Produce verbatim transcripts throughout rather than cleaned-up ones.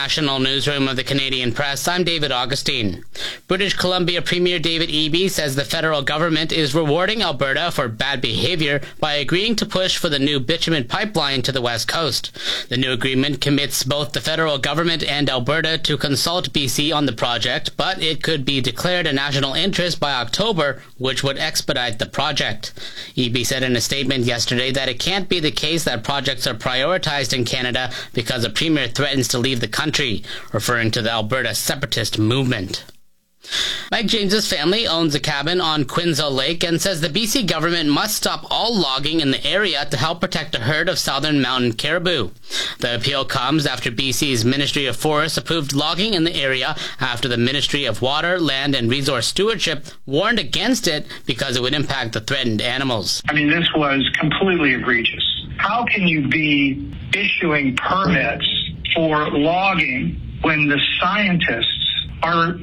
national newsroom of the Canadian Press, I'm David Augustine. British Columbia Premier David Eby says the federal government is rewarding Alberta for bad behaviour by agreeing to push for the new bitumen pipeline to the west coast. The new agreement commits both the federal government and Alberta to consult B C on the project, but it could be declared a national interest by October, which would expedite the project. Eby said in a statement yesterday that it can't be the case that projects are prioritized in Canada because a premier threatens to leave the country, referring to the Alberta separatist movement. Mike James's family owns a cabin on Quinzel Lake and says the B C government must stop all logging in the area to help protect a herd of southern mountain caribou. The appeal comes after B C's Ministry of Forests approved logging in the area after the Ministry of Water, Land and Resource Stewardship warned against it because it would impact the threatened animals. I mean, this was completely egregious. How can you be issuing permits for logging when the scientists are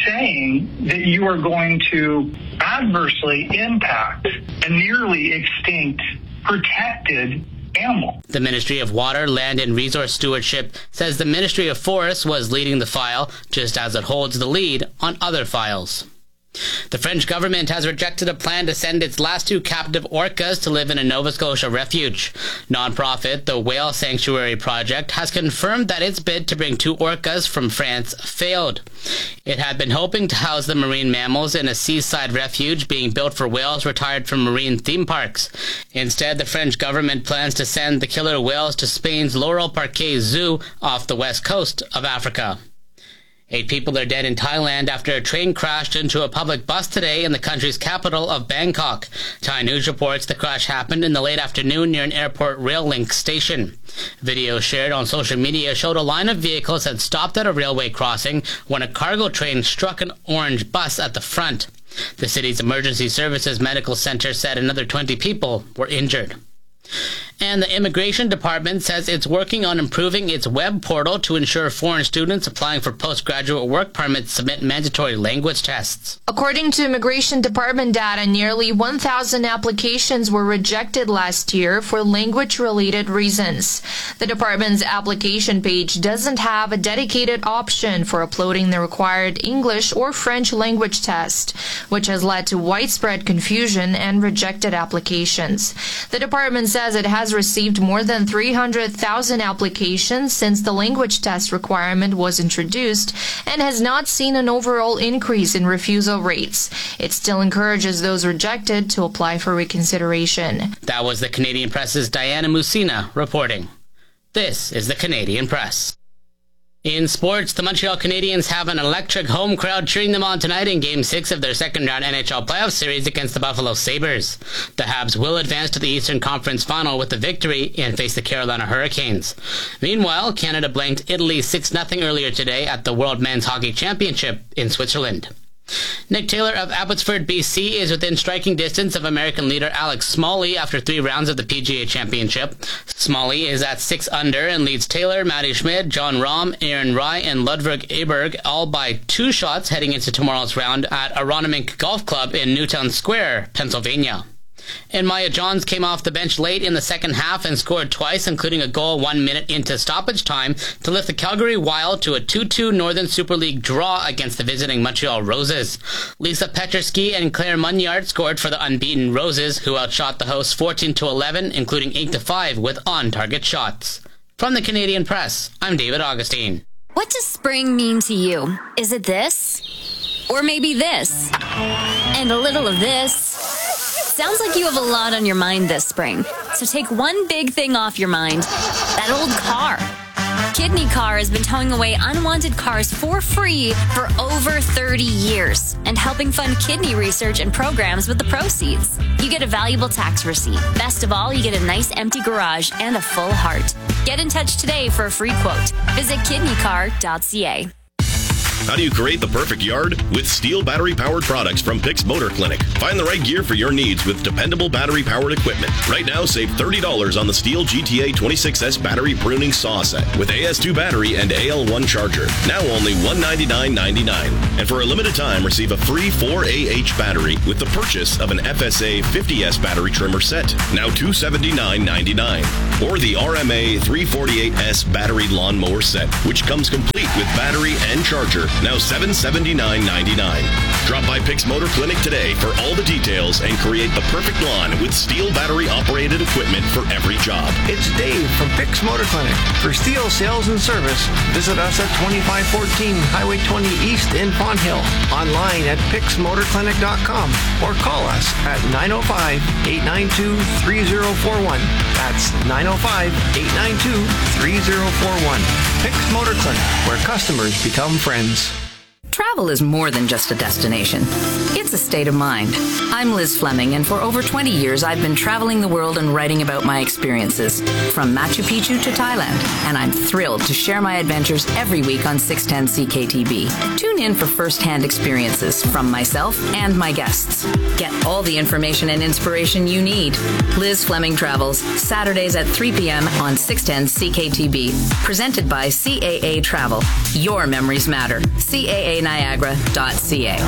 saying that you are going to adversely impact a nearly extinct protected animal? The Ministry of Water, Land and Resource Stewardship says the Ministry of Forests was leading the file, just as it holds the lead on other files. The French government has rejected a plan to send its last two captive orcas to live in a Nova Scotia refuge. Non-profit, the Whale Sanctuary Project, has confirmed that its bid to bring two orcas from France failed. It had been hoping to house the marine mammals in a seaside refuge being built for whales retired from marine theme parks. Instead, the French government plans to send the killer whales to Spain's Laurel Parque Zoo off the west coast of Africa. Eight people are dead in Thailand after a train crashed into a public bus today in the country's capital of Bangkok. Thai news reports the crash happened in the late afternoon near an airport rail link station. Video shared on social media showed a line of vehicles had stopped at a railway crossing when a cargo train struck an orange bus at the front. The city's emergency services medical center said another twenty people were injured. And the Immigration Department says it's working on improving its web portal to ensure foreign students applying for postgraduate work permits submit mandatory language tests. According to Immigration Department data, nearly one thousand applications were rejected last year for language-related reasons. The department's application page doesn't have a dedicated option for uploading the required English or French language test, which has led to widespread confusion and rejected applications. The department says it has received more than three hundred thousand applications since the language test requirement was introduced and has not seen an overall increase in refusal rates. It still encourages those rejected to apply for reconsideration. That was the Canadian Press's Diana Musina reporting. This is the Canadian Press. In sports, the Montreal Canadiens have an electric home crowd cheering them on tonight in Game six of their second-round N H L playoff series against the Buffalo Sabres. The Habs will advance to the Eastern Conference Final with the victory and face the Carolina Hurricanes. Meanwhile, Canada blanked Italy six nothing earlier today at the World Men's Hockey Championship in Switzerland. Nick Taylor of Abbotsford, B C is within striking distance of American leader Alex Smalley after three rounds of the P G A Championship. Smalley is at six under and leads Taylor, Matty Schmidt, John Rahm, Aaron Rai, and Ludwig Aberg all by two shots heading into tomorrow's round at Aronimink Golf Club in Newtown Square, Pennsylvania. And Maya Johns came off the bench late in the second half and scored twice, including a goal one minute into stoppage time to lift the Calgary Wild to a two two Northern Super League draw against the visiting Montreal Roses. Lisa Petrsky and Claire Munyard scored for the unbeaten Roses, who outshot the hosts fourteen to eleven, including eight to five with on-target shots. From the Canadian Press, I'm David Augustine. What does spring mean to you? Is it this? Or maybe this? And a little of this? Sounds like you have a lot on your mind this spring. So take one big thing off your mind. That old car. Kidney Car has been towing away unwanted cars for free for over thirty years and helping fund kidney research and programs with the proceeds. You get a valuable tax receipt. Best of all, you get a nice empty garage and a full heart. Get in touch today for a free quote. Visit kidney car dot c a. How do you create the perfect yard? With Steel battery-powered products from Pix Motor Clinic. Find the right gear for your needs with dependable battery-powered equipment. Right now, save thirty dollars on the Steel G T A twenty-six S battery pruning saw set with A S two battery and A L one charger. Now only one hundred ninety-nine ninety-nine. And for a limited time, receive a free four A H battery with the purchase of an F S A fifty S battery trimmer set. Now two hundred seventy-nine ninety-nine. Or the R M A three forty-eight S battery lawnmower set, which comes complete with battery and charger. Now seven hundred seventy-nine ninety-nine. Drop by Pix Motor Clinic today for all the details and create the perfect lawn with Steel battery-operated equipment for every job. It's Dave from Pix Motor Clinic. For Steel sales and service, visit us at twenty-five fourteen Highway twenty East in Pond Hill. Online at pix motor clinic dot com or call us at nine oh five, eight nine two, three oh four one. That's nine oh five, eight nine two, three oh four one. Pix Motor Clinic, where customers become friends. Travel is more than just a destination. It's a state of mind. I'm Liz Fleming, and for over twenty years, I've been traveling the world and writing about my experiences, from Machu Picchu to Thailand, and I'm thrilled to share my adventures every week on six ten C K T B. Tune in for first-hand experiences from myself and my guests. Get all the information and inspiration you need. Liz Fleming Travels, Saturdays at three p.m. on six ten C K T B. Presented by C A A Travel. Your memories matter. C A A Niagara dot C A.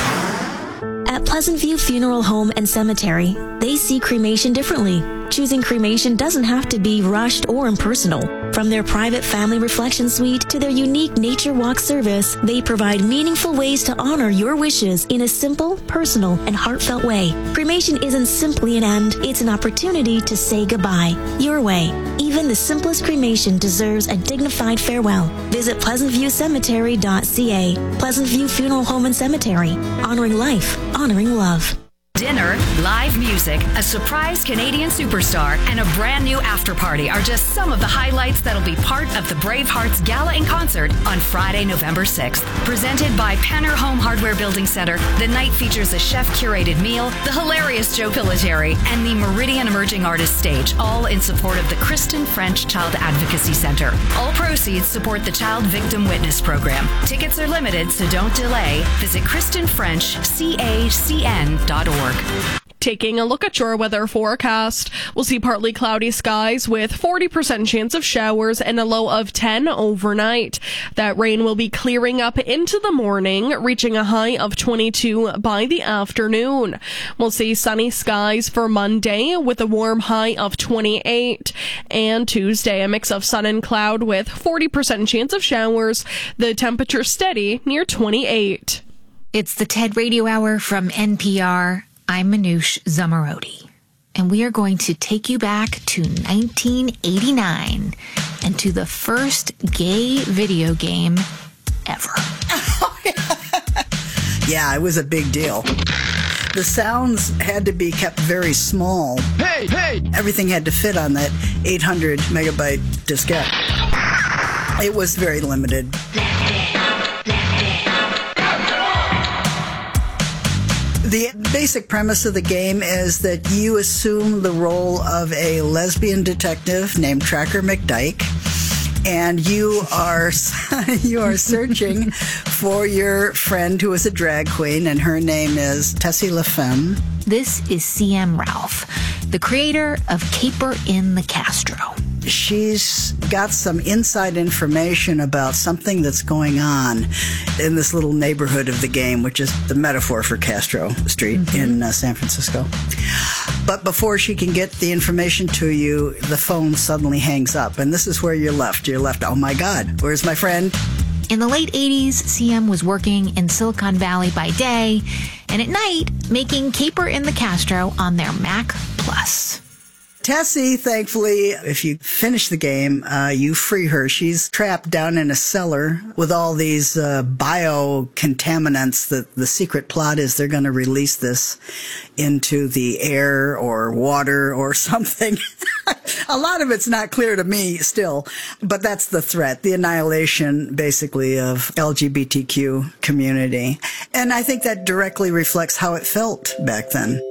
At Pleasant View Funeral Home and Cemetery, they see cremation differently. Choosing cremation doesn't have to be rushed or impersonal. From their private family reflection suite to their unique nature walk service, they provide meaningful ways to honor your wishes in a simple, personal, and heartfelt way. Cremation isn't simply an end, it's an opportunity to say goodbye. Your way. Even the simplest cremation deserves a dignified farewell. Visit pleasant view cemetery dot C A. Pleasant View Funeral Home and Cemetery. Honoring life, honoring love. Dinner, live music, a surprise Canadian superstar, and a brand new after party are just some of the highlights that'll be part of the Bravehearts Gala in Concert on Friday, November sixth. Presented by Penner Home Hardware Building Center, the night features a chef-curated meal, the hilarious Joe Pilateri, and the Meridian Emerging Artists Stage, all in support of the Kristen French Child Advocacy Center. All proceeds support the Child Victim Witness Program. Tickets are limited, so don't delay. Visit Kristen French C A C N dot org. Taking a look at your weather forecast, we'll see partly cloudy skies with forty percent chance of showers and a low of ten overnight. That rain will be clearing up into the morning, reaching a high of twenty-two by the afternoon. We'll see sunny skies for Monday with a warm high of twenty-eight. And Tuesday, a mix of sun and cloud with forty percent chance of showers. The temperature steady near twenty-eight. It's the TED Radio Hour from N P R. I'm Manoush Zamarodi, and we are going to take you back to nineteen eighty-nine and to the first gay video game ever. Yeah, it was a big deal. The sounds had to be kept very small. Hey, hey! Everything had to fit on that eight hundred megabyte diskette. It was very limited. The basic premise of the game is that you assume the role of a lesbian detective named Tracker McDyke, and you are you are searching for your friend who is a drag queen, and her name is Tessie LaFemme. This is C M Ralph, the creator of Caper in the Castro. She's got some inside information about something that's going on in this little neighborhood of the game, which is the metaphor for Castro Street mm-hmm. in uh, San Francisco. But before she can get the information to you, the phone suddenly hangs up. And this is where you're left. You're left, oh my God, where's my friend? In the late eighties, C M was working in Silicon Valley by day, and at night, making Caper in the Castro on their Mac Plus. Tessie, thankfully, if you finish the game, uh, you free her. She's trapped down in a cellar with all these uh, biocontaminants. That the secret plot is they're going to release this into the air or water or something. A lot of it's not clear to me still, but that's the threat, the annihilation, basically, of L G B T Q community. And I think that directly reflects how it felt back then.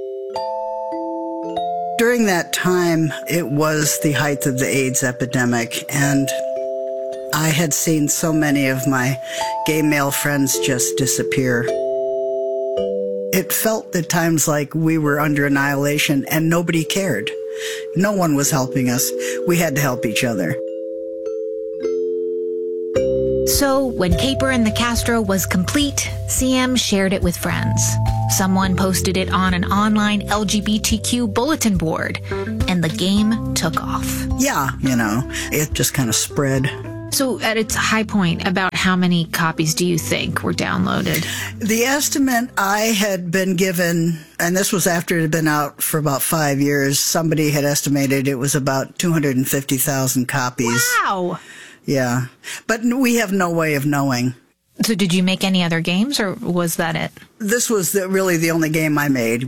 During that time, it was the height of the AIDS epidemic, and I had seen so many of my gay male friends just disappear. It felt at times like we were under annihilation and nobody cared. No one was helping us. We had to help each other. So, when Caper and the Castro was complete, C M shared it with friends. Someone posted it on an online L G B T Q bulletin board, and the game took off. Yeah, you know, it just kind of spread. So, at its high point, about how many copies do you think were downloaded? The estimate I had been given, and this was after it had been out for about five years, somebody had estimated it was about two hundred fifty thousand copies. Wow! Yeah, but we have no way of knowing. So did you make any other games, or was that it? This was the, really the only game I made.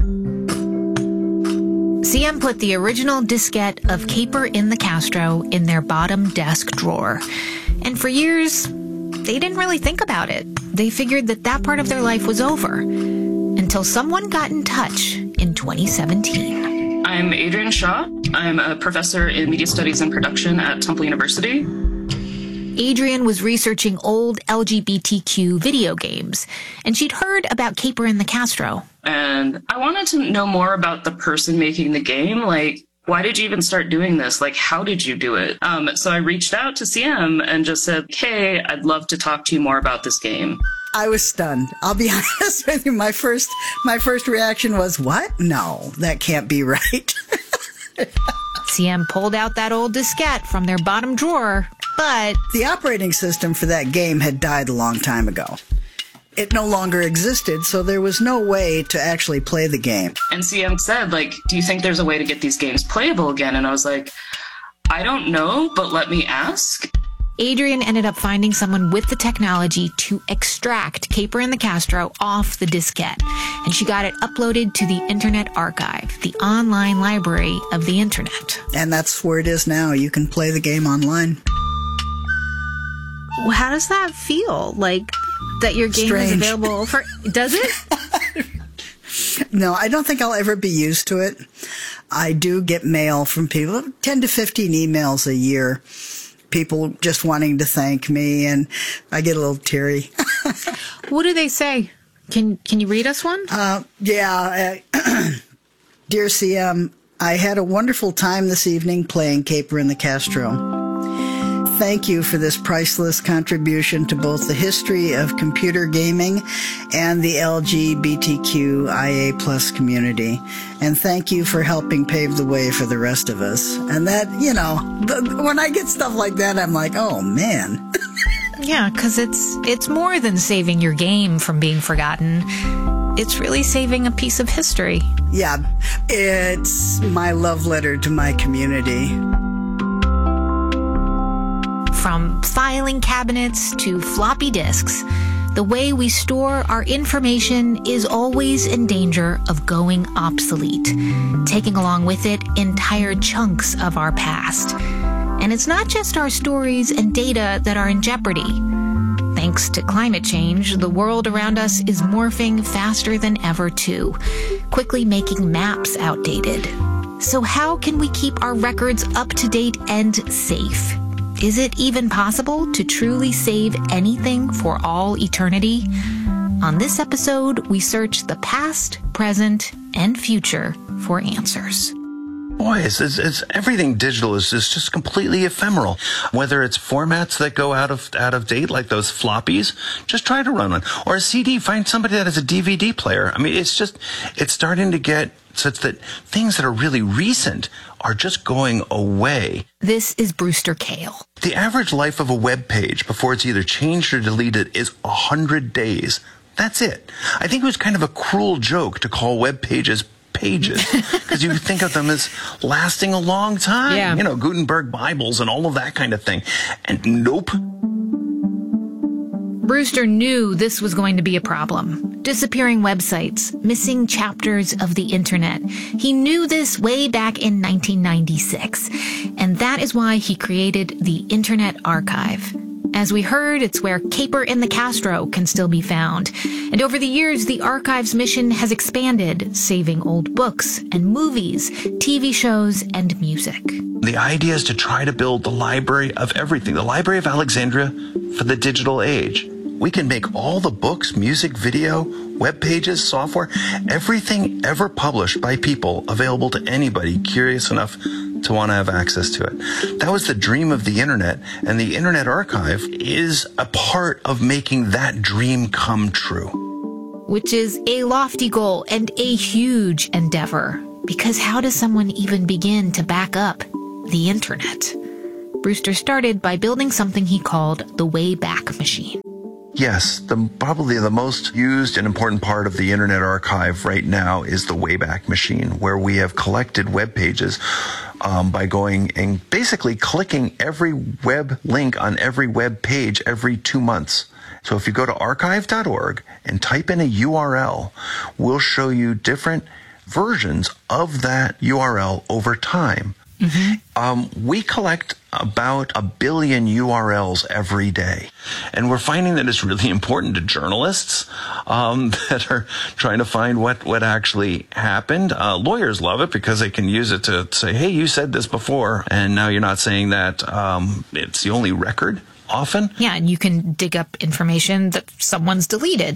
C M put the original diskette of Caper in the Castro in their bottom desk drawer. And for years, they didn't really think about it. They figured that that part of their life was over. Until someone got in touch in twenty seventeen. I'm Adrian Shaw. I'm a professor in media studies and production at Temple University. Adrian was researching old L G B T Q video games, and she'd heard about Caper in the Castro. And I wanted to know more about the person making the game. Like, why did you even start doing this? Like, how did you do it? Um, so I reached out to C M and just said, hey, I'd love to talk to you more about this game. I was stunned. I'll be honest with you. My first, my first reaction was, what? No, that can't be right. C M pulled out that old diskette from their bottom drawer, but the operating system for that game had died a long time ago. It no longer existed, so there was no way to actually play the game. And C M said, like, do you think there's a way to get these games playable again? And I was like, I don't know, but let me ask. Adrian ended up finding someone with the technology to extract Caper in the Castro off the diskette, and she got it uploaded to the Internet Archive, the online library of the Internet. And that's where it is now. You can play the game online. Well, how does that feel? Like, that your game Strange. is available for... Does it? No, I don't think I'll ever be used to it. I do get mail from people, ten to fifteen emails a year. People just wanting to thank me, and I get a little teary. What do they say? Can Can you read us one? Uh, yeah. Uh, Dear C M, I had a wonderful time this evening playing Caper in the Castro. Thank you for this priceless contribution to both the history of computer gaming and the L G B T Q I A plus community. And thank you for helping pave the way for the rest of us. And that, you know, the, when I get stuff like that, I'm like, oh, man. Yeah, because it's, it's more than saving your game from being forgotten. It's really saving a piece of history. Yeah, it's my love letter to my community. From filing cabinets to floppy disks, the way we store our information is always in danger of going obsolete, taking along with it entire chunks of our past. And it's not just our stories and data that are in jeopardy. Thanks to climate change, the world around us is morphing faster than ever too, quickly making maps outdated. So how can we keep our records up to date and safe? Is it even possible to truly save anything for all eternity? On this episode, we search the past, present, and future for answers. Boy, it's, it's, it's everything digital is, is just completely ephemeral. Whether it's formats that go out of out of date, like those floppies, just try to run one. Or a C D, find somebody that has a D V D player. I mean, it's just, it's starting to get such that things that are really recent are just going away. This is Brewster Kahle. The average life of a web page before it's either changed or deleted is one hundred days. That's it. I think it was kind of a cruel joke to call web pages pages, because you think of them as lasting a long time. Yeah. You know, Gutenberg Bibles and all of that kind of thing. And nope. Brewster knew this was going to be a problem. Disappearing websites, missing chapters of the internet. He knew this way back in nineteen ninety-six. And that is why he created the Internet Archive. As we heard, it's where Caper in the Castro can still be found. And over the years, the archive's mission has expanded, saving old books and movies, T V shows, and music. The idea is to try to build the library of everything, the Library of Alexandria for the digital age. We can make all the books, music, video, web pages, software, everything ever published by people available to anybody curious enough to want to have access to it. That was the dream of the internet, and the Internet Archive is a part of making that dream come true. Which is a lofty goal and a huge endeavor, because how does someone even begin to back up the internet? Brewster started by building something he called the Wayback Machine. Yes, the, probably the most used and important part of the Internet Archive right now is the Wayback Machine, where we have collected web pages um, by going and basically clicking every web link on every web page every two months. So if you go to archive dot org and type in a U R L, we'll show you different versions of that U R L over time. Mm-hmm. Um, we collect about a billion U R Ls every day. And we're finding that it's really important to journalists um, that are trying to find what, what actually happened. Uh, lawyers love it because they can use it to say, hey, you said this before, and now you're not saying that. Um, it's the only record. Often. Yeah, and you can dig up information that someone's deleted.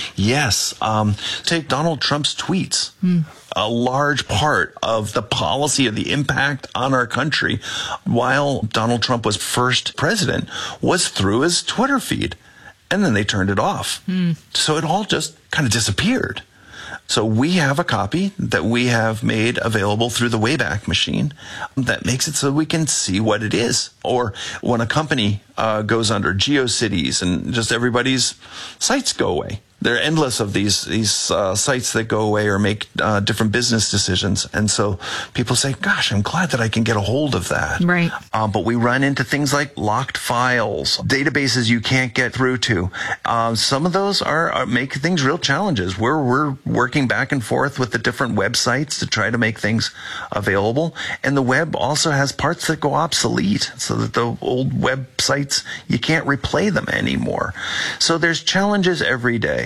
Yes. Um, take Donald Trump's tweets. Mm. A large part of the policy of the impact on our country while Donald Trump was first president was through his Twitter feed. And then they turned it off. Mm. So it all just kind of disappeared. So we have a copy that we have made available through the Wayback Machine that makes it so we can see what it is. Or when a company uh, goes under, GeoCities, and just everybody's sites go away. There are endless of these these uh, sites that go away or make uh, different business decisions. And so people say, gosh, I'm glad that I can get a hold of that. Right. Uh, but we run into things like locked files, databases you can't get through to. Uh, some of those are, are make things real challenges. We're, we're working back and forth with the different websites to try to make things available. And the web also has parts that go obsolete, so that the old websites, you can't replay them anymore. So there's challenges every day.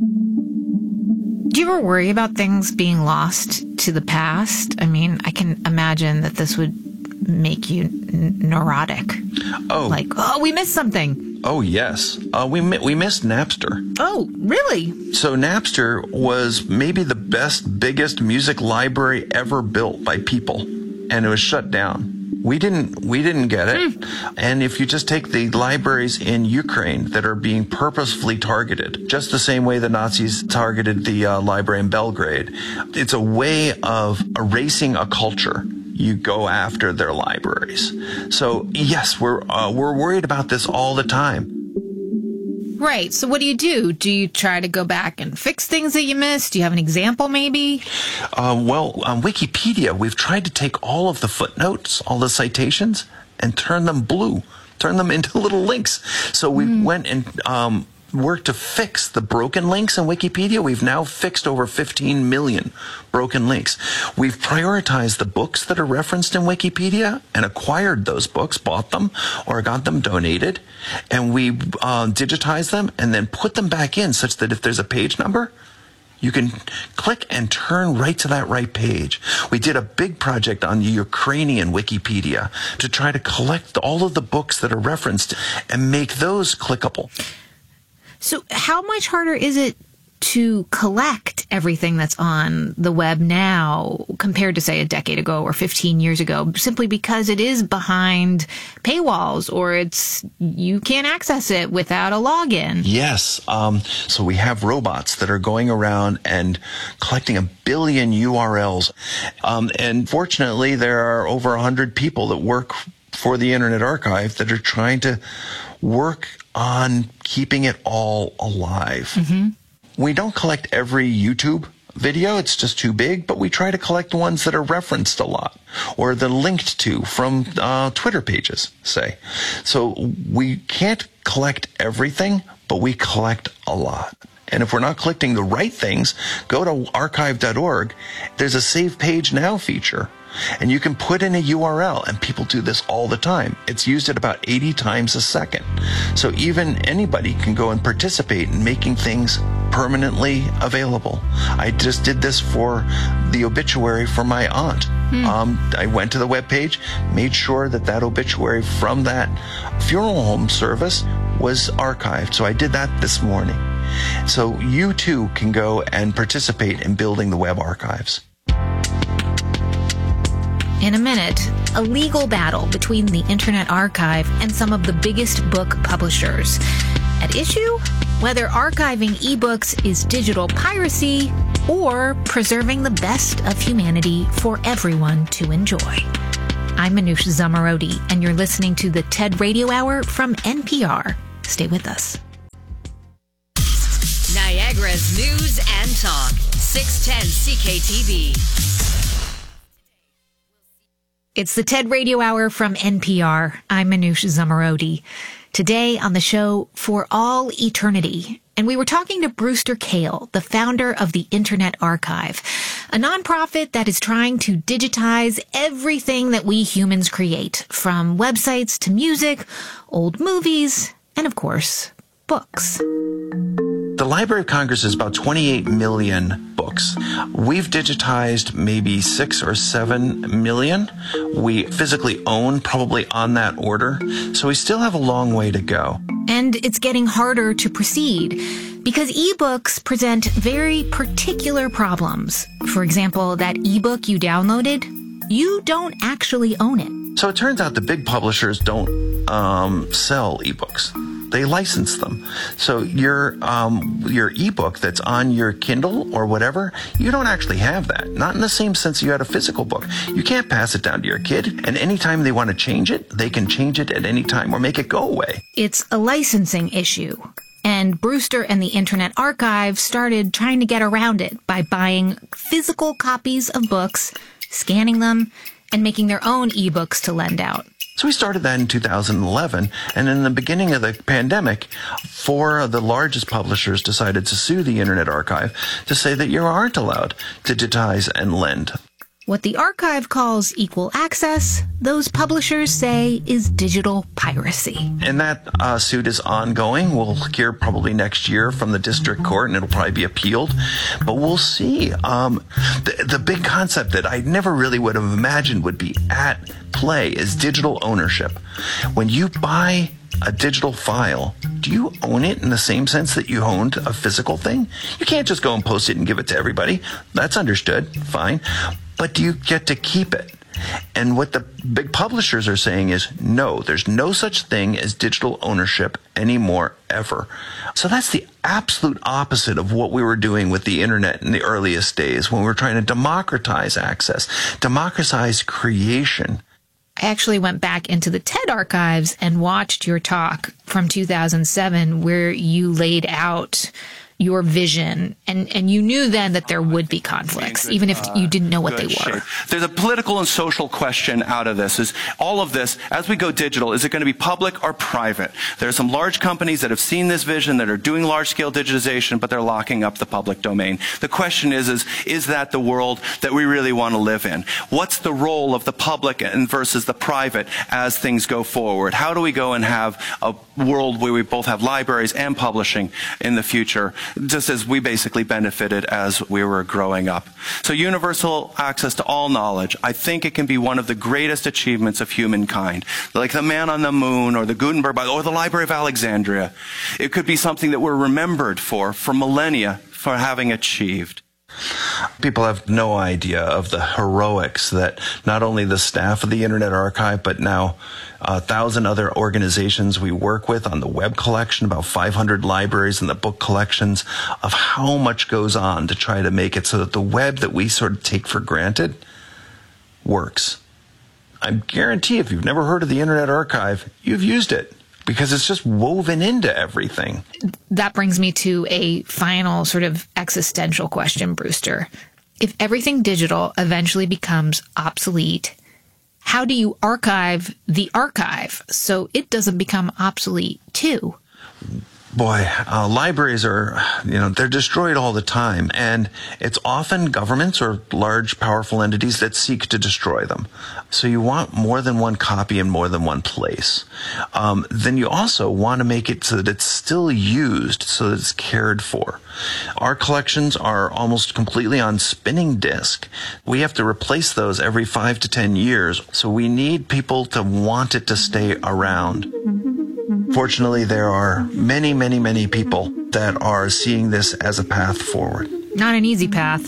Do you ever worry about things being lost to the past? I mean, I can imagine that this would make you n- neurotic. Oh. Like, oh, we missed something. Oh, yes. Uh, we mi- we missed Napster. Oh, really? So Napster was maybe the best, biggest music library ever built by people, and it was shut down. We didn't we didn't get it. Mm. And if you just take the libraries in Ukraine that are being purposefully targeted, just the same way the Nazis targeted the uh, library in Belgrade, it's a way of erasing a culture. You go after their libraries. So yes, we're uh, we're worried about this all the time. Right. So what do you do? Do you try to go back and fix things that you missed? Do you have an example, maybe? Uh, well, on Wikipedia, we've tried to take all of the footnotes, all the citations, and turn them blue, turn them into little links. So we mm. went and um, worked to fix the broken links in Wikipedia. We've now fixed over fifteen million broken links. We've prioritized the books that are referenced in Wikipedia and acquired those books, bought them, or got them donated. And we uh, digitized them and then put them back in such that if there's a page number, you can click and turn right to that right page. We did a big project on Ukrainian Wikipedia to try to collect all of the books that are referenced and make those clickable. So how much harder is it to collect everything that's on the web now compared to, say, a decade ago or fifteen years ago, simply because it is behind paywalls or it's you can't access it without a login? Yes. Um, so we have robots that are going around and collecting a billion U R Ls. Um, and fortunately, there are over one hundred people that work for the Internet Archive that are trying to work on keeping it all alive. Mm-hmm. We don't collect every YouTube video, it's just too big, but we try to collect ones that are referenced a lot or they're linked to from uh, Twitter pages, say. So we can't collect everything, but we collect a lot. And if we're not collecting the right things, go to archive dot org. There's a Save Page Now feature. And you can put in a U R L, and people do this all the time. It's used at about eighty times a second. So even anybody can go and participate in making things permanently available. I just did this for the obituary for my aunt. Hmm. Um, I went to the webpage, made sure that that obituary from that funeral home service was archived. So I did that this morning. So you too can go and participate in building the web archives. In a minute, a legal battle between the Internet Archive and some of the biggest book publishers. At issue, whether archiving ebooks is digital piracy or preserving the best of humanity for everyone to enjoy. I'm Manoush Zomorodi, and you're listening to the TED Radio Hour from N P R. Stay with us. Niagara's News and Talk, six ten C K T V. It's the TED Radio Hour from N P R. I'm Manoush Zomorodi. Today on the show, For All Eternity. And we were talking to Brewster Kahle, the founder of the Internet Archive, a nonprofit that is trying to digitize everything that we humans create, from websites to music, old movies, and of course, books. The Library of Congress is about twenty-eight million books. We've digitized maybe six or seven million. We physically own probably on that order. So we still have a long way to go. And it's getting harder to proceed because ebooks present very particular problems. For example, that ebook you downloaded, you don't actually own it. So it turns out the big publishers don't um, sell ebooks. They license them. So your um, your ebook that's on your Kindle or whatever, you don't actually have that. Not in the same sense you had a physical book. You can't pass it down to your kid, and anytime they want to change it, they can change it at any time or make it go away. It's a licensing issue. And Brewster and the Internet Archive started trying to get around it by buying physical copies of books, scanning them, and making their own ebooks to lend out. So we started that in two thousand eleven, and in the beginning of the pandemic, four of the largest publishers decided to sue the Internet Archive to say that you aren't allowed to digitize and lend. What the archive calls equal access, those publishers say is digital piracy. And that uh, suit is ongoing. We'll hear probably next year from the district court, and it'll probably be appealed. But we'll see. Um, the, the big concept that I never really would have imagined would be at play is digital ownership. When you buy a digital file, do you own it in the same sense that you owned a physical thing? You can't just go and post it and give it to everybody. That's understood. Fine. But do you get to keep it? And what the big publishers are saying is, no, there's no such thing as digital ownership anymore, ever. So that's the absolute opposite of what we were doing with the internet in the earliest days, when we were trying to democratize access, democratize creation. I actually went back into the TED archives and watched your talk from two thousand seven, where you laid out your vision, and, and you knew then that there would be conflicts, even if you didn't know what they were. Shape. There's a political and social question out of this. Is all of this, as we go digital, is it going to be public or private? There are some large companies that have seen this vision, that are doing large-scale digitization, but they're locking up the public domain. The question is, is, is that the world that we really want to live in? What's the role of the public and versus the private as things go forward? How do we go and have a world where we both have libraries and publishing in the future, just as we basically benefited as we were growing up? So universal access to all knowledge, I think it can be one of the greatest achievements of humankind. Like the man on the moon, or the Gutenberg Bible, or the Library of Alexandria. It could be something that we're remembered for, for millennia, for having achieved. People have no idea of the heroics that not only the staff of the Internet Archive, but now a thousand other organizations we work with on the web collection, about five hundred libraries and the book collections, of how much goes on to try to make it so that the web that we sort of take for granted works. I guarantee if you've never heard of the Internet Archive, you've used it, because it's just woven into everything. That brings me to a final sort of existential question, Brewster. If everything digital eventually becomes obsolete, how do you archive the archive so it doesn't become obsolete too? Boy, uh, libraries are, you know, they're destroyed all the time. And it's often governments or large, powerful entities that seek to destroy them. So you want more than one copy in more than one place. Um, then you also want to make it so that it's still used, so that it's cared for. Our collections are almost completely on spinning disk. We have to replace those every five to ten years. So we need people to want it to stay around. Fortunately, there are many, many, many people that are seeing this as a path forward. Not an easy path.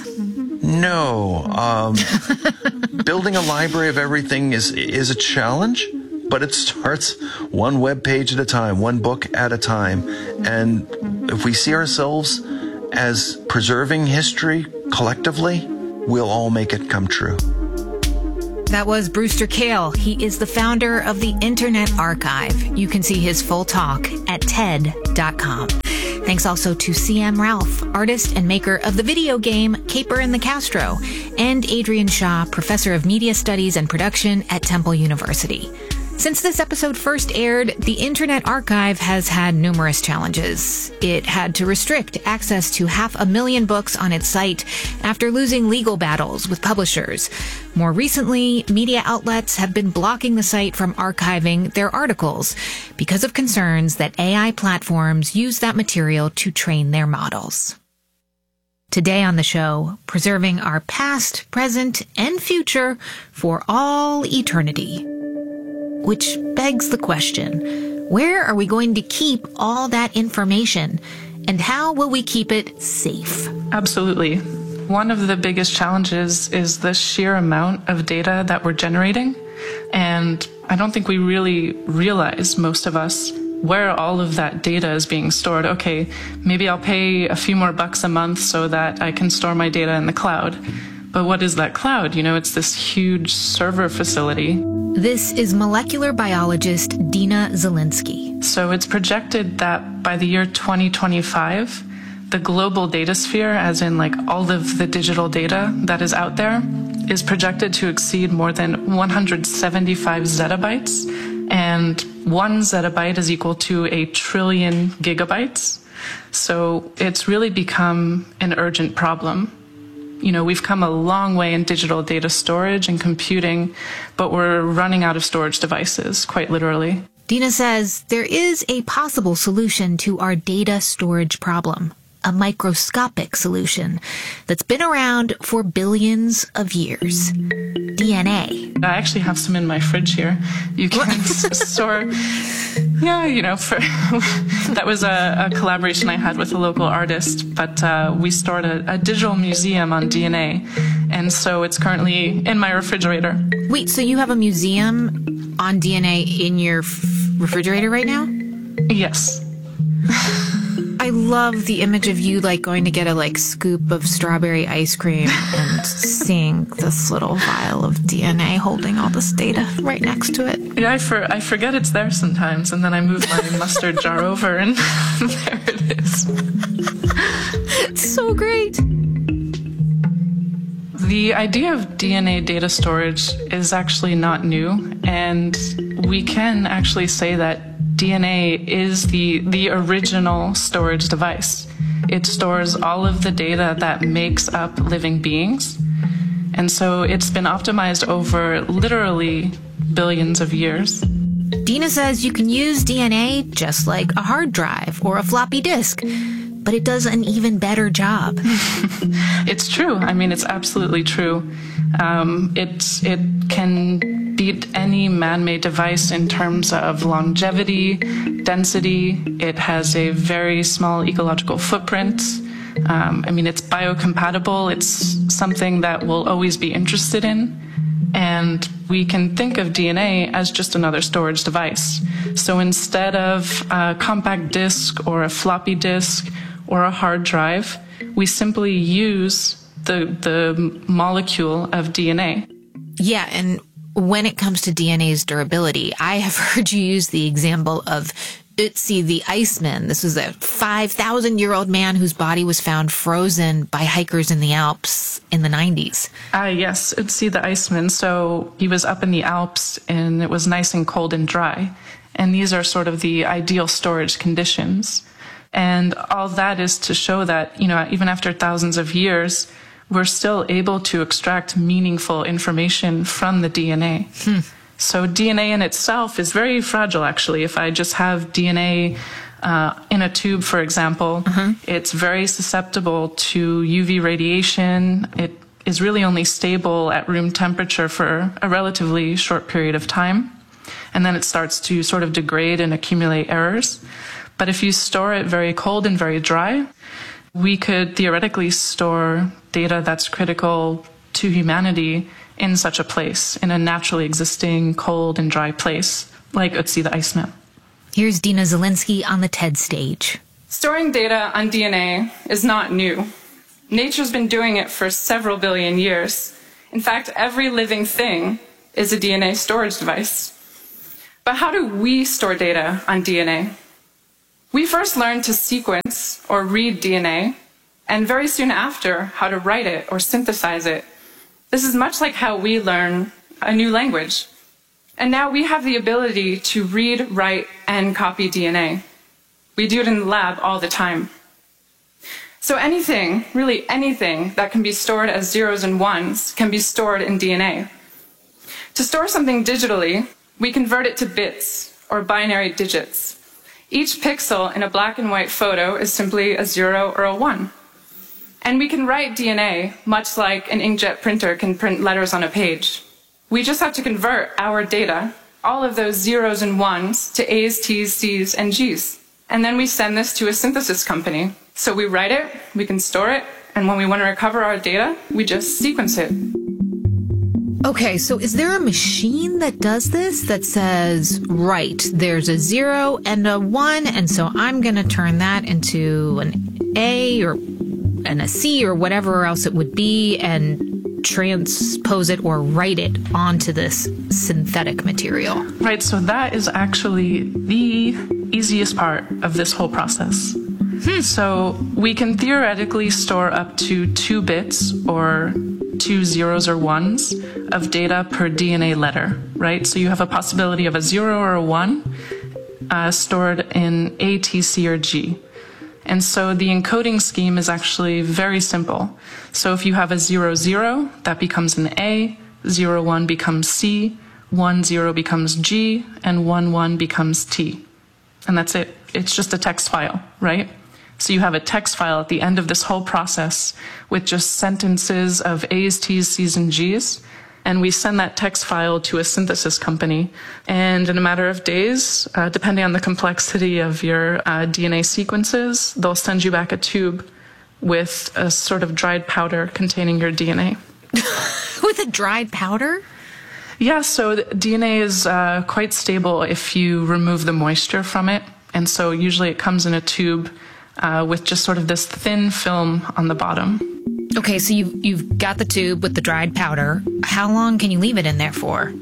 No. Um, building a library of everything is is a challenge, but it starts one web page at a time, one book at a time. And if we see ourselves as preserving history collectively, we'll all make it come true. That was Brewster Kahle. He is the founder of the Internet Archive. You can see his full talk at T E D dot com. Thanks also to C M Ralph, artist and maker of the video game Caper and the Castro, and Adrian Shaw, professor of media studies and production at Temple University. Since this episode first aired, the Internet Archive has had numerous challenges. It had to restrict access to half a million books on its site after losing legal battles with publishers. More recently, media outlets have been blocking the site from archiving their articles because of concerns that A I platforms use that material to train their models. Today on the show, preserving our past, present, and future for all eternity. Which begs the question, where are we going to keep all that information, and how will we keep it safe? Absolutely. One of the biggest challenges is the sheer amount of data that we're generating, and I don't think we really realize, most of us, where all of that data is being stored. Okay, maybe I'll pay a few more bucks a month so that I can store my data in the cloud. But what is that cloud? You know, it's this huge server facility. This is molecular biologist Dina Zelinsky. So it's projected that by the year twenty twenty-five, the global data sphere, as in like all of the digital data that is out there, is projected to exceed more than one hundred seventy-five zettabytes. And one zettabyte is equal to a trillion gigabytes. So it's really become an urgent problem. You know, we've come a long way in digital data storage and computing, but we're running out of storage devices, quite literally. Dina says there is a possible solution to our data storage problem, a microscopic solution that's been around for billions of years. D N A. I actually have some in my fridge here. You can store, yeah, you know, for that was a, a collaboration I had with a local artist, but uh, we stored a, a digital museum on D N A, and so it's currently in my refrigerator. Wait, so you have a museum on D N A in your f- refrigerator right now? Yes. I love the image of you like going to get a like scoop of strawberry ice cream and seeing this little vial of D N A holding all this data right next to it. Yeah, I, for, I forget it's there sometimes, and then I move my mustard jar over, and there it is. It's so great. The idea of D N A data storage is actually not new, and we can actually say that D N A is the, the original storage device. It stores all of the data that makes up living beings. And so it's been optimized over literally billions of years. Dina says you can use D N A just like a hard drive or a floppy disk, but it does an even better job. It's true. I mean, it's absolutely true. Um, it, it can beat any man-made device in terms of longevity, density. It has a very small ecological footprint. Um, I mean, it's biocompatible. It's something that we'll always be interested in. And we can think of D N A as just another storage device. So instead of a compact disk or a floppy disk or a hard drive, we simply use the, the molecule of D N A. Yeah, and when it comes to D N A's durability, I have heard you use the example of Ötzi the Iceman. This was a five thousand year old man whose body was found frozen by hikers in the Alps in the nineties. Ah, uh, yes, Ötzi the Iceman. So he was up in the Alps and it was nice and cold and dry. And these are sort of the ideal storage conditions. And all that is to show that, you know, even after thousands of years, we're still able to extract meaningful information from the D N A. Hmm. So D N A in itself is very fragile, actually. If I just have D N A uh, in a tube, for example, uh-huh. it's very susceptible to U V radiation. It is really only stable at room temperature for a relatively short period of time. And then it starts to sort of degrade and accumulate errors. But if you store it very cold and very dry, we could theoretically store data that's critical to humanity in such a place, in a naturally existing cold and dry place, like Ötzi the Iceman. Here's Dina Zelinsky on the TED stage. Storing data on D N A is not new. Nature's been doing it for several billion years. In fact, every living thing is a D N A storage device. But how do we store data on D N A? We first learned to sequence or read D N A, and very soon after, how to write it or synthesize it. This is much like how we learn a new language. And now we have the ability to read, write, and copy D N A. We do it in the lab all the time. So anything, really anything, that can be stored as zeros and ones can be stored in D N A. To store something digitally, we convert it to bits, or binary digits. Each pixel in a black and white photo is simply a zero or a one. And we can write D N A much like an inkjet printer can print letters on a page. We just have to convert our data, all of those zeros and ones, to A's, T's, C's, and G's. And then we send this to a synthesis company. So we write it, we can store it, and when we want to recover our data, we just sequence it. Okay, so is there a machine that does this that says, right, there's a zero and a one, and so I'm going to turn that into an A or and a C or whatever else it would be and transpose it or write it onto this synthetic material? Right, so that is actually the easiest part of this whole process. Hmm. So we can theoretically store up to two bits or two zeros or ones of data per D N A letter, right? So you have a possibility of a zero or a one uh, stored in A, T, C, or G. And so the encoding scheme is actually very simple. So if you have a zero, zero, that becomes an A, zero, one becomes C, one, zero becomes G, and one, one becomes T. And that's it. It's just a text file, right? So you have a text file at the end of this whole process with just sentences of A's, T's, C's, and G's. And we send that text file to a synthesis company. And in a matter of days, uh, depending on the complexity of your uh, D N A sequences, they'll send you back a tube with a sort of dried powder containing your D N A. With a dried powder? Yeah, so the D N A is uh, quite stable if you remove the moisture from it. And so usually it comes in a tube uh, with just sort of this thin film on the bottom. Okay, so you've, you've got the tube with the dried powder. How long can you leave it in there for?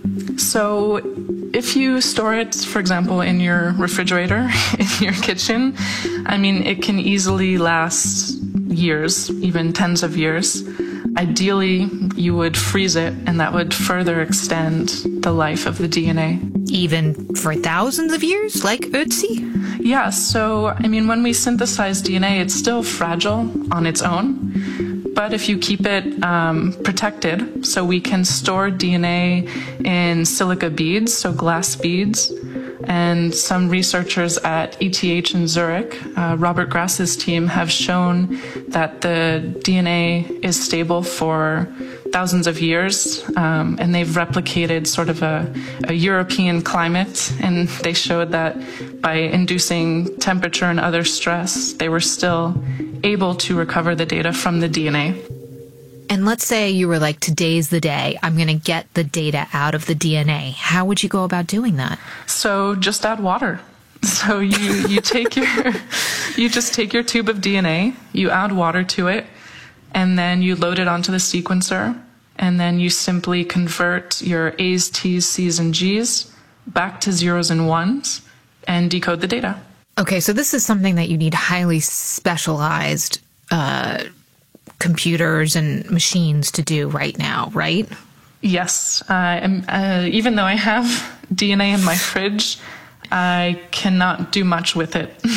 So if you store it, for example, in your refrigerator, in your kitchen, I mean, it can easily last years, even tens of years. Ideally, you would freeze it, and that would further extend the life of the D N A. Even for thousands of years, like Ötzi? Yeah, so, I mean, when we synthesize D N A, it's still fragile on its own. But if you keep it um, protected, so we can store D N A in silica beads, so glass beads, and some researchers at E T H in Zurich, uh, Robert Grass's team, have shown that the D N A is stable for thousands of years, um, and they've replicated sort of a, a European climate, and they showed that by inducing temperature and other stress, they were still able to recover the data from the D N A. And let's say you were like, today's the day, I'm going to get the data out of the D N A. How would you go about doing that? So just add water. So you, you take your, you just take your tube of D N A, you add water to it, and then you load it onto the sequencer, and then you simply convert your A's, T's, C's, and G's back to zeros and ones and decode the data. Okay, so this is something that you need highly specialized uh, computers and machines to do right now, right? Yes. Uh, and, uh, even though I have D N A in my fridge, I cannot do much with it.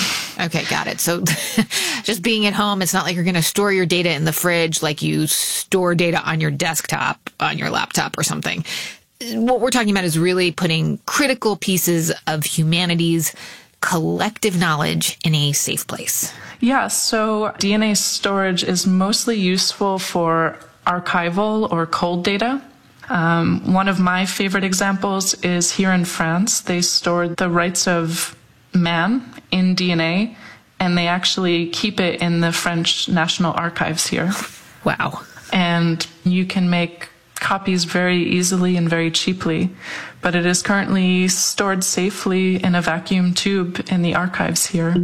Okay, got it. So just being at home, it's not like you're going to store your data in the fridge like you store data on your desktop, on your laptop or something. What we're talking about is really putting critical pieces of humanity's collective knowledge in a safe place. Yeah, so D N A storage is mostly useful for archival or cold data. Um, one of my favorite examples is here in France. They stored the rights of man in D N A, and they actually keep it in the French National Archives here. Wow. And you can make copies very easily and very cheaply, but it is currently stored safely in a vacuum tube in the archives here.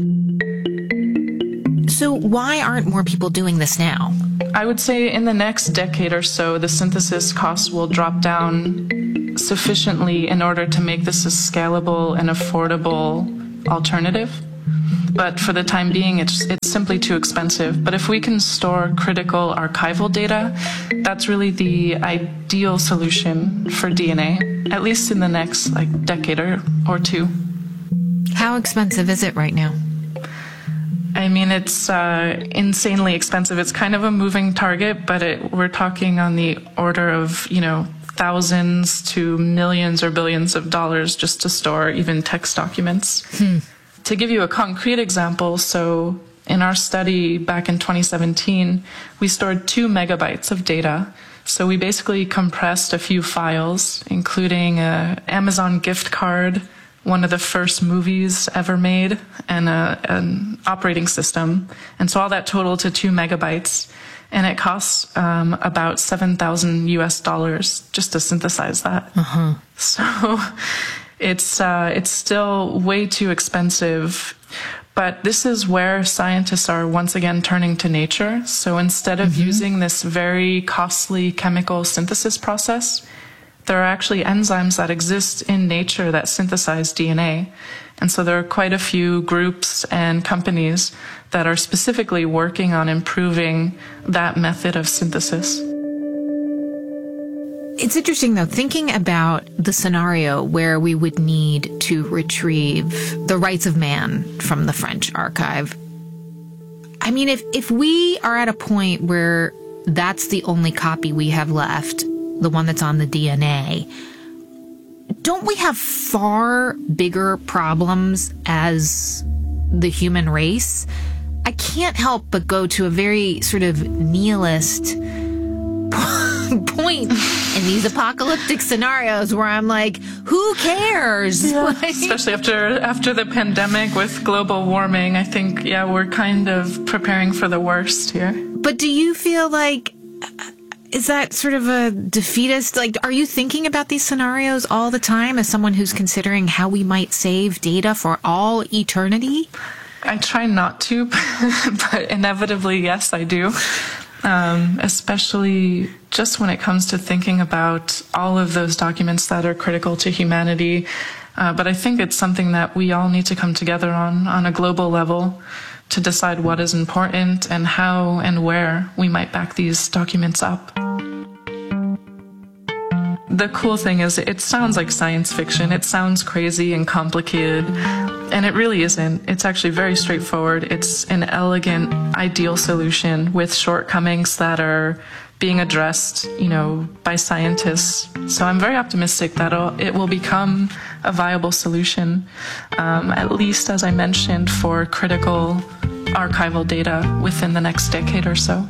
So why aren't more people doing this now? I would say in the next decade or so, the synthesis costs will drop down sufficiently in order to make this a scalable and affordable alternative. But for the time being, it's it's simply too expensive. But if we can store critical archival data, that's really the ideal solution for D N A, at least in the next like decade or, or two. How expensive is it right now? I mean, it's uh, insanely expensive. It's kind of a moving target, but it, we're talking on the order of, you know, thousands to millions or billions of dollars just to store even text documents. Hmm. To give you a concrete example, so in our study back in twenty seventeen, we stored two megabytes of data. So we basically compressed a few files, including an Amazon gift card, one of the first movies ever made, and a, an operating system. And so all that totaled to two megabytes. And it costs um, about seven thousand U S dollars just to synthesize that. Uh-huh. So it's uh, it's still way too expensive. But this is where scientists are once again turning to nature. So instead of mm-hmm. using this very costly chemical synthesis process, there are actually enzymes that exist in nature that synthesize D N A. And so there are quite a few groups and companies that are specifically working on improving that method of synthesis. It's interesting, though, thinking about the scenario where we would need to retrieve the rights of man from the French archive. I mean, if, if we are at a point where that's the only copy we have left, the one that's on the D N A, don't we have far bigger problems as the human race? I can't help but go to a very sort of nihilist point in these apocalyptic scenarios where I'm like, who cares? Yeah, Like, especially after after the pandemic with global warming, I think, yeah, we're kind of preparing for the worst here. but do you feel like, is that sort of a defeatist? Like, are you thinking about these scenarios all the time as someone who's considering how we might save data for all eternity? I try not to, but inevitably, yes, I do. Um, especially just when it comes to thinking about all of those documents that are critical to humanity. Uh, but I think it's something that we all need to come together on, on a global level, to decide what is important and how and where we might back these documents up. The cool thing is, it sounds like science fiction. It sounds crazy and complicated, and it really isn't. It's actually very straightforward. It's an elegant, ideal solution with shortcomings that are being addressed, you know, by scientists. So I'm very optimistic that it'll, it will become a viable solution, um, at least, as I mentioned, for critical archival data within the next decade or so.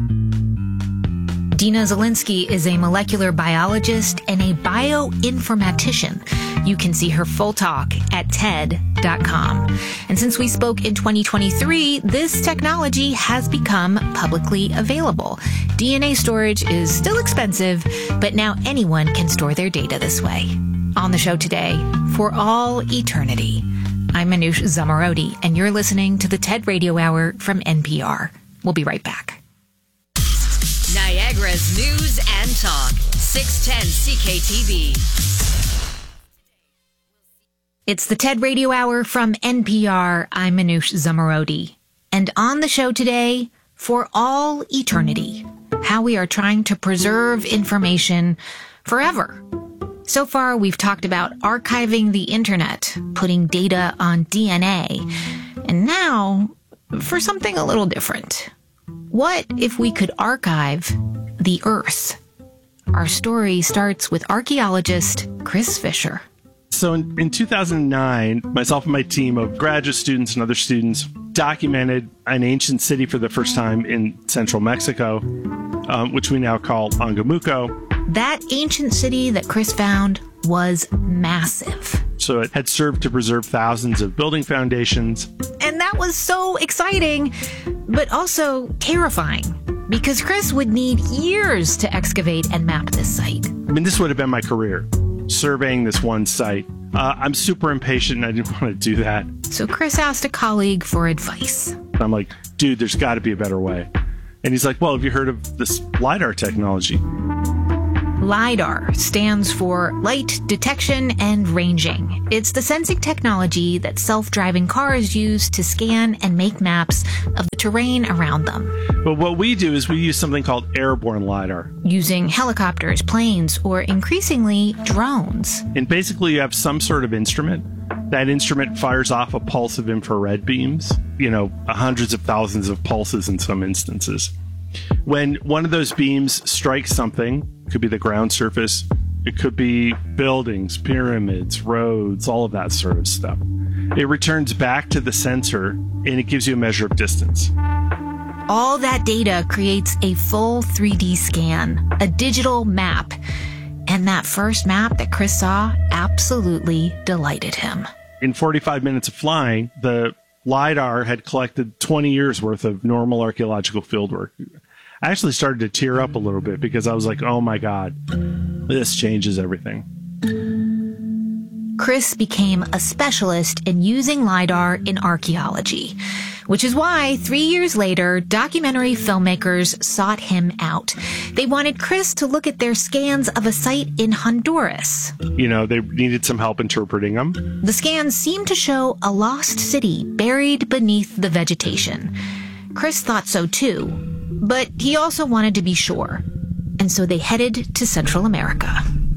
Dina Zielinski is a molecular biologist and a bioinformatician. You can see her full talk at T E D dot com. And since we spoke in twenty twenty-three, this technology has become publicly available. D N A storage is still expensive, but now anyone can store their data this way. On the show today, for all eternity, I'm Manoush Zomorodi, and you're listening to the TED Radio Hour from N P R. We'll be right back. Niagara's news and talk, six ten C K T V. It's the TED Radio Hour from N P R. I'm Manoush Zomorodi. And on the show today, for all eternity, how we are trying to preserve information forever. So far, we've talked about archiving the internet, putting data on D N A. And now, for something a little different. What if we could archive the Earth? Our story starts with archaeologist Chris Fisher. So in, in two thousand nine, myself and my team of graduate students and other students documented an ancient city for the first time in central Mexico, um, which we now call Angamuco. That ancient city that Chris found was massive. So it had served to preserve thousands of building foundations. And that was so exciting, but also terrifying, because Chris would need years to excavate and map this site. I mean, this would have been my career, surveying this one site. Uh, I'm super impatient and I didn't want to do that. So Chris asked a colleague for advice. I'm like, dude, there's got to be a better way. And he's like, well, have you heard of this LiDAR technology? LiDAR stands for Light Detection and Ranging. It's the sensing technology that self-driving cars use to scan and make maps of the terrain around them. But what we do is we use something called airborne LiDAR. Using helicopters, planes, or increasingly drones. And basically you have some sort of instrument. That instrument fires off a pulse of infrared beams, you know, hundreds of thousands of pulses in some instances. When one of those beams strikes something, it could be the ground surface, it could be buildings, pyramids, roads, all of that sort of stuff. It returns back to the sensor and it gives you a measure of distance. All that data creates a full three D scan, a digital map. And that first map that Chris saw absolutely delighted him. In forty-five minutes of flying, the LiDAR had collected twenty years worth of normal archaeological fieldwork. I actually started to tear up a little bit because I was like, oh my God, this changes everything. Chris became a specialist in using LiDAR in archaeology, which is why three years later, documentary filmmakers sought him out. They wanted Chris to look at their scans of a site in Honduras. You know, they needed some help interpreting them. The scans seemed to show a lost city buried beneath the vegetation. Chris thought so too, but he also wanted to be sure. And so they headed to Central America.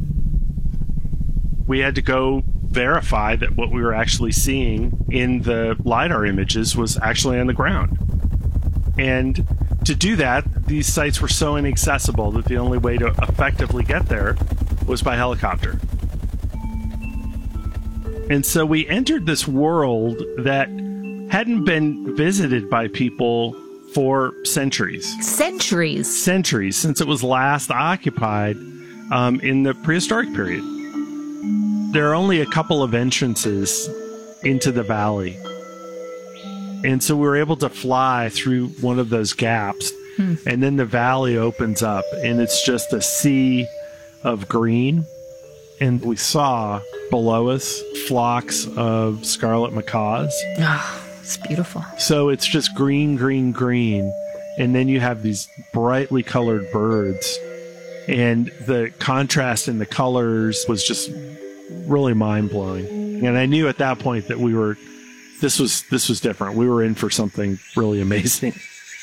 We had to go verify that what we were actually seeing in the LiDAR images was actually on the ground. And to do that, these sites were so inaccessible that the only way to effectively get there was by helicopter. And so we entered this world that hadn't been visited by people for centuries. Centuries? Centuries, since it was last occupied um, in the prehistoric period. There are only a couple of entrances into the valley. And so we were able to fly through one of those gaps. Hmm. And then the valley opens up and it's just a sea of green. And we saw below us flocks of scarlet macaws. Oh, it's beautiful. So it's just green, green, green. And then you have these brightly colored birds. And the contrast in the colors was just really mind-blowing. And I knew at that point that we were, this was, this was different. We were in for something really amazing.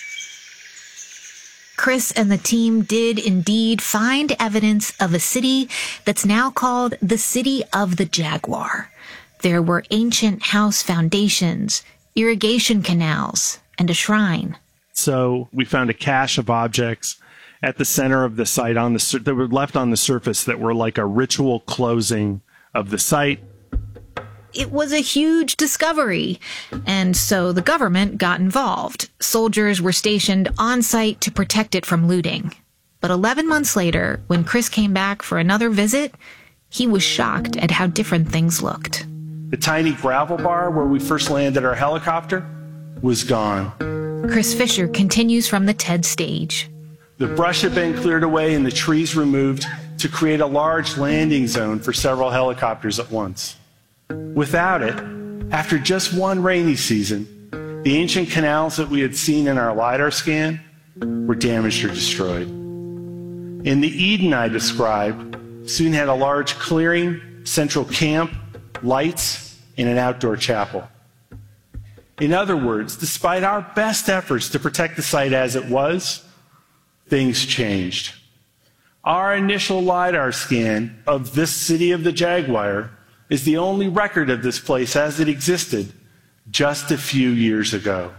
Chris and the team did indeed find evidence of a city that's now called the City of the Jaguar. There were ancient house foundations, irrigation canals, and a shrine. So we found a cache of objects at the center of the site on the that were left on the surface that were like a ritual closing of the site. It was a huge discovery, and so the government got involved. Soldiers were stationed on site to protect it from looting. But eleven months later, when Chris came back for another visit, he was shocked at how different things looked. The tiny gravel bar where we first landed our helicopter was gone. Chris Fisher continues from the TED stage. The brush had been cleared away and the trees removed to create a large landing zone for several helicopters at once. Without it, after just one rainy season, the ancient canals that we had seen in our LiDAR scan were damaged or destroyed. And the Eden I described soon had a large clearing, central camp, lights, and an outdoor chapel. In other words, despite our best efforts to protect the site as it was, things changed. Our initial LiDAR scan of this City of the Jaguar is the only record of this place as it existed just a few years ago.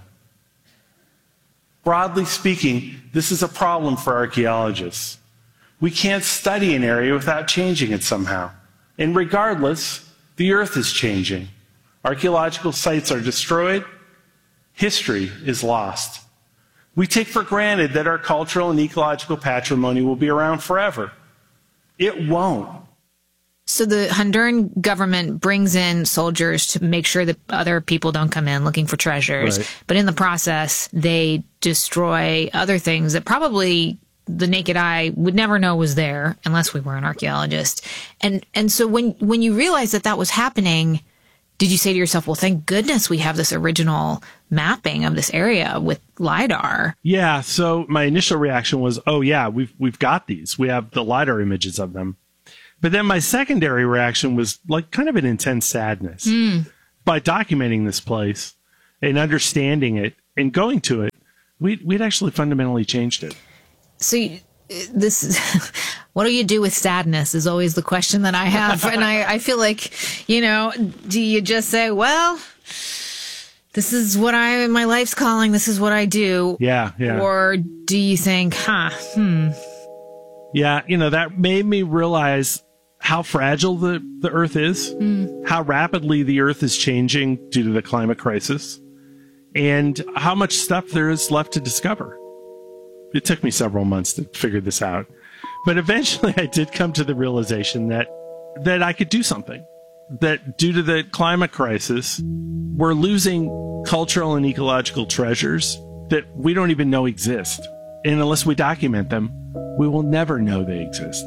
Broadly speaking, this is a problem for archaeologists. We can't study an area without changing it somehow. And regardless, the Earth is changing. Archaeological sites are destroyed. History is lost. We take for granted that our cultural and ecological patrimony will be around forever. It won't. So the Honduran government brings in soldiers to make sure that other people don't come in looking for treasures. Right. But in the process, they destroy other things that probably the naked eye would never know was there unless we were an archaeologist. And and so when when you realized that that was happening, did you say to yourself, well, thank goodness we have this original mapping of this area with LiDAR? Yeah, so my initial reaction was, oh, yeah, we've we've got these. We have the LiDAR images of them. But then my secondary reaction was like kind of an intense sadness. Mm. By documenting this place and understanding it and going to it, we'd, we'd actually fundamentally changed it. So you, this is, what do you do with sadness is always the question that I have. And I, I feel like, you know, do you just say, well, this is what I, my life's calling, this is what I do. Yeah, yeah. Or do you think, huh, hmm. Yeah, you know, that made me realize how fragile the, the Earth is, Mm. how rapidly the Earth is changing due to the climate crisis, and how much stuff there is left to discover. It took me several months to figure this out. But eventually I did come to the realization that, that I could do something. That due to the climate crisis, we're losing cultural and ecological treasures that we don't even know exist. And unless we document them, we will never know they exist.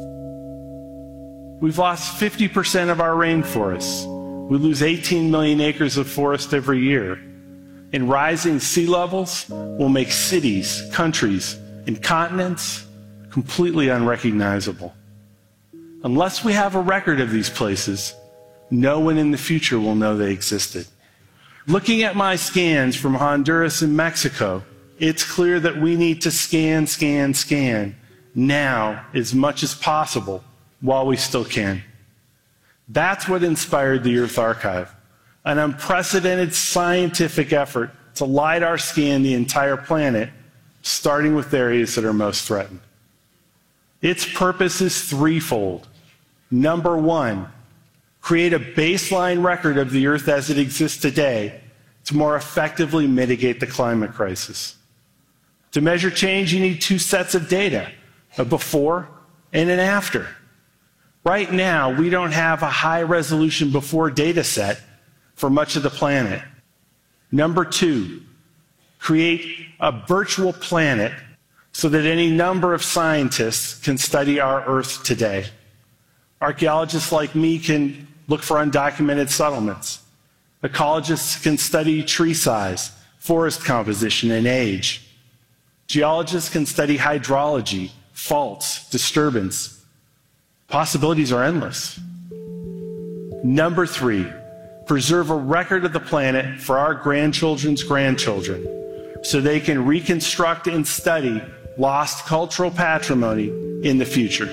We've lost fifty percent of our rainforests. We lose eighteen million acres of forest every year. And rising sea levels will make cities, countries, and continents completely unrecognizable. Unless we have a record of these places, no one in the future will know they existed. Looking at my scans from Honduras and Mexico, it's clear that we need to scan, scan, scan now as much as possible while we still can. That's what inspired the Earth Archive, an unprecedented scientific effort to LiDAR scan the entire planet, starting with areas that are most threatened. Its purpose is threefold. Number one, create a baseline record of the Earth as it exists today to more effectively mitigate the climate crisis. To measure change, you need two sets of data, a before and an after. Right now, we don't have a high-resolution before data set for much of the planet. Number two, create a virtual planet so that any number of scientists can study our Earth today. Archaeologists like me can look for undocumented settlements. Ecologists can study tree size, forest composition, and age. Geologists can study hydrology, faults, disturbance. Possibilities are endless. Number three, preserve a record of the planet for our grandchildren's grandchildren so they can reconstruct and study lost cultural patrimony in the future.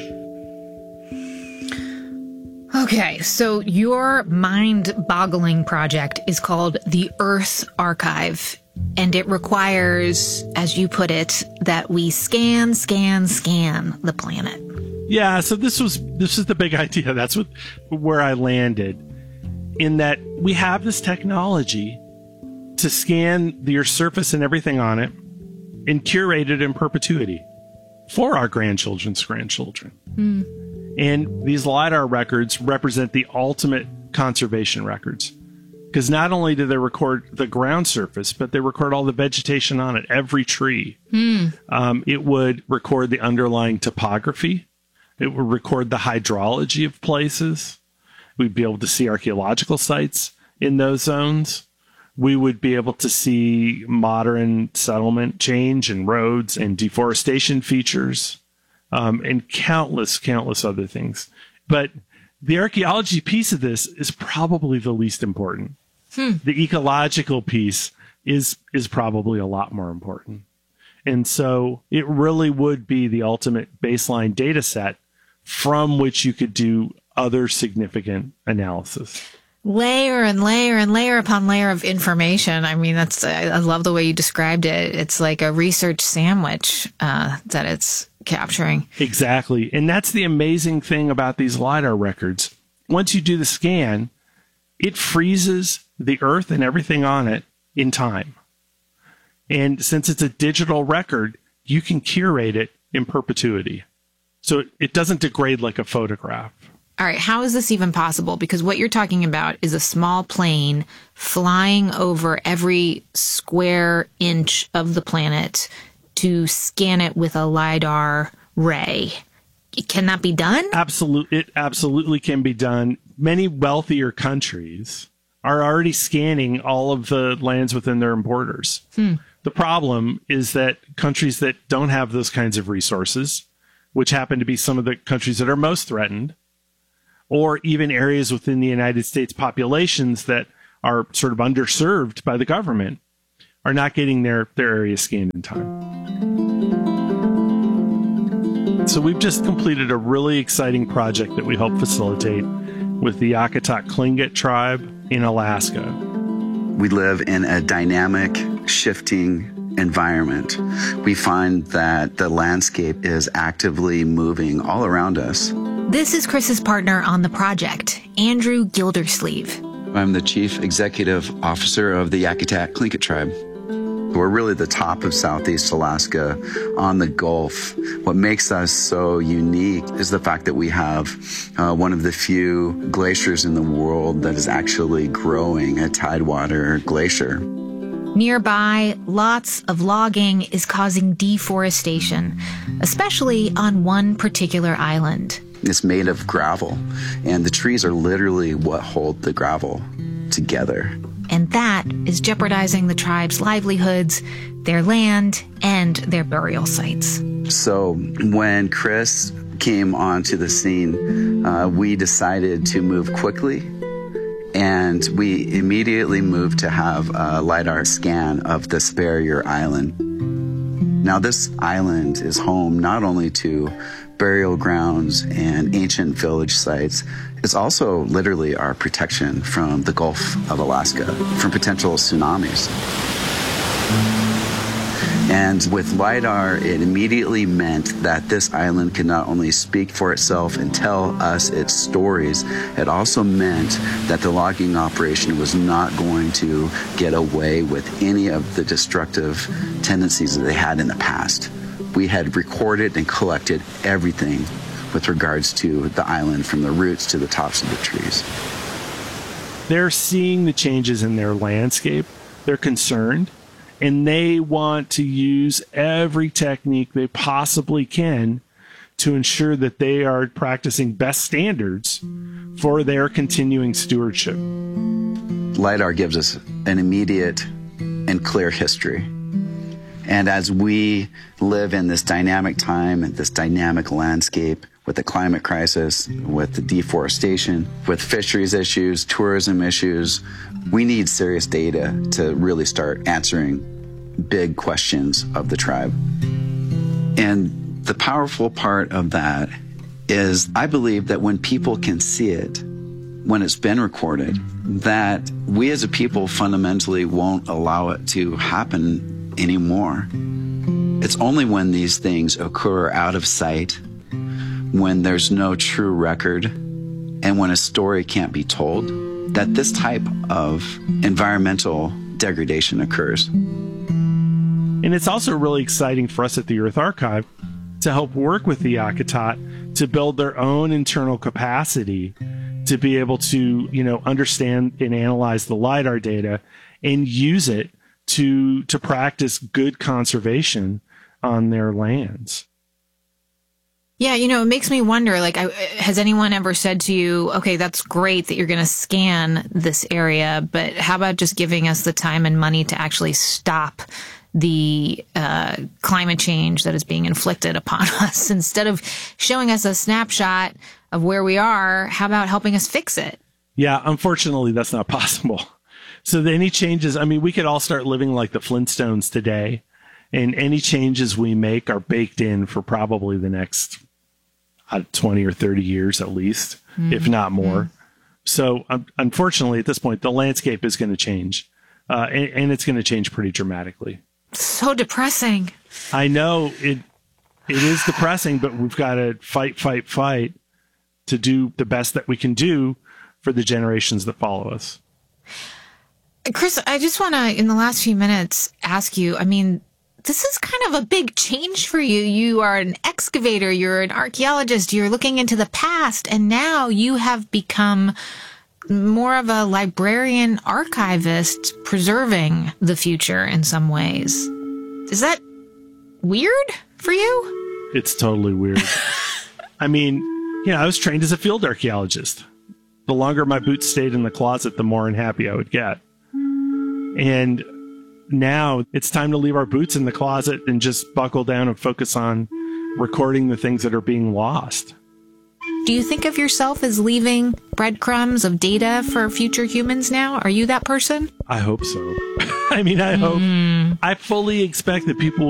Okay, so your mind-boggling project is called the Earth Archive, and it requires, as you put it, that we scan, scan, scan the planet. Yeah, so this was this is the big idea. That's what where I landed, in that we have this technology to scan the Earth's surface and everything on it and curate it in perpetuity for our grandchildren's grandchildren. Mm. And these LiDAR records represent the ultimate conservation records, because not only do they record the ground surface, but they record all the vegetation on it, every tree. Mm. Um, it would record the underlying topography. It would record the hydrology of places. We'd be able to see archaeological sites in those zones. We would be able to see modern settlement change and roads and deforestation features, um, and countless, countless other things. But the archaeology piece of this is probably the least important. Hmm. The ecological piece is is probably a lot more important. And so it really would be the ultimate baseline data set from which you could do other significant analysis. layer and layer and layer upon layer of information. I mean, that's, I, I love the way you described it. It's like a research sandwich uh, that it's capturing. Exactly. And that's the amazing thing about these LiDAR records. Once you do the scan, it freezes the Earth and everything on it in time. And since it's a digital record, you can curate it in perpetuity. So it doesn't degrade like a photograph. All right, how is this even possible? Because what you're talking about is a small plane flying over every square inch of the planet to scan it with a LiDAR ray. Can that be done? Absolutely, it absolutely can be done. Many wealthier countries are already scanning all of the lands within their borders. Hmm. The problem is that countries that don't have those kinds of resources, which happen to be some of the countries that are most threatened, or even areas within the United States populations that are sort of underserved by the government, are not getting their, their area scanned in time. So we've just completed a really exciting project that we hope facilitate with the Yakutat Tlingit tribe in Alaska. We live in a dynamic, shifting environment. We find that the landscape is actively moving all around us. This is Chris's partner on the project, Andrew Gildersleeve. I'm the Chief Executive Officer of the Yakutat Tlingit tribe. We're really the top of Southeast Alaska on the Gulf. What makes us so unique is the fact that we have uh, one of the few glaciers in the world that is actually growing, a tidewater glacier. Nearby, lots of logging is causing deforestation, especially on one particular island. It's made of gravel, and the trees are literally what hold the gravel together. And that is jeopardizing the tribe's livelihoods, their land, and their burial sites. So when Chris came onto the scene, uh, we decided to move quickly, and we immediately moved to have a LiDAR scan of this barrier island. Now, this island is home not only to burial grounds and ancient village sites, it's also literally our protection from the Gulf of Alaska, from potential tsunamis. And with LiDAR, it immediately meant that this island could not only speak for itself and tell us its stories, it also meant that the logging operation was not going to get away with any of the destructive tendencies that they had in the past. We had recorded and collected everything with regards to the island, from the roots to the tops of the trees. They're seeing the changes in their landscape. They're concerned, and they want to use every technique they possibly can to ensure that they are practicing best standards for their continuing stewardship. LiDAR gives us an immediate and clear history. And as we live in this dynamic time and this dynamic landscape, with the climate crisis, with the deforestation, with fisheries issues, tourism issues, we need serious data to really start answering big questions of the tribe. And the powerful part of that is I believe that when people can see it, when it's been recorded, that we as a people fundamentally won't allow it to happen anymore. It's only when these things occur out of sight, when there's no true record, and when a story can't be told, that this type of environmental degradation occurs. And it's also really exciting for us at the Earth Archive to help work with the Yakutat to build their own internal capacity to be able to, you know, understand and analyze the LiDAR data and use it to to practice good conservation on their lands. Yeah, you know, it makes me wonder, like, I, has anyone ever said to you, okay, that's great that you're going to scan this area, but how about just giving us the time and money to actually stop the uh, climate change that is being inflicted upon us? Instead of showing us a snapshot of where we are, how about helping us fix it? Yeah, unfortunately, that's not possible. So any changes, I mean, we could all start living like the Flintstones today, and any changes we make are baked in for probably the next uh, twenty or thirty years at least, mm-hmm. if not more. So um, unfortunately, at this point, the landscape is going to change, uh, and, and it's going to change pretty dramatically. So depressing. I know it. It is depressing, but we've got to fight, fight, fight to do the best that we can do for the generations that follow us. Chris, I just want to, in the last few minutes, ask you, I mean, this is kind of a big change for you. You are an excavator, you're an archaeologist, you're looking into the past, and now you have become more of a librarian archivist, preserving the future in some ways. Is that weird for you? It's totally weird. I mean, you know, I was trained as a field archaeologist. The longer my boots stayed in the closet, the more unhappy I would get. And now it's time to leave our boots in the closet and just buckle down and focus on recording the things that are being lost. Do you think of yourself as leaving breadcrumbs of data for future humans now? Are you that person? I hope so. I mean, I hope. Mm. I fully expect that people